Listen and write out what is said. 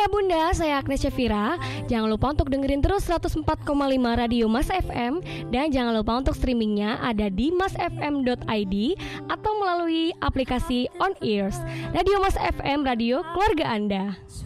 Ayah Bunda, saya Agnes Syafira. Jangan lupa untuk dengerin terus 104,5 Radio Mas FM. Dan jangan lupa untuk streamingnya ada di masfm.id atau melalui aplikasi On Ears. Radio Mas FM, radio keluarga Anda.